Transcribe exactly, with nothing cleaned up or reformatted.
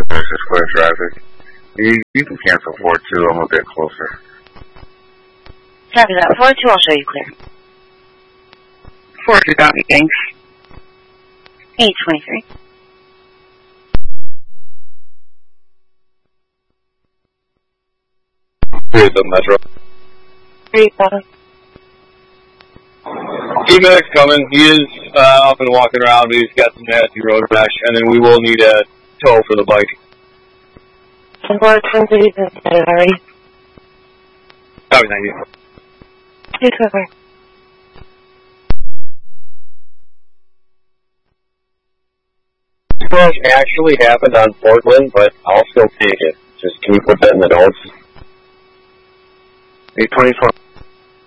Versus Square traffic. You, you can cancel four two, I'm a bit closer. Copy that. four two, I'll show you clear. four two, got me, thanks. eight twenty-three. Here's the Metro. three seven. E-Medic coming. He is uh, up and walking around, but he's got some nasty road rash, and then we will need a tow for the bike. four Twin Cities is dead already. Copy, thank you. two two four. Crash actually happened on Portland, but I'll still take it. Just can you put that in the notes? eight twenty-four.